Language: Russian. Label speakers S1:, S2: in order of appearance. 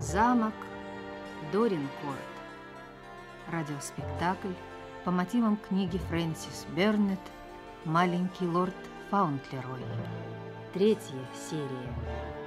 S1: Замок Доринкорт. Радиоспектакль по мотивам книги Фрэнсис Бернет «Маленький лорд Фаунтлерой». 3-я серия.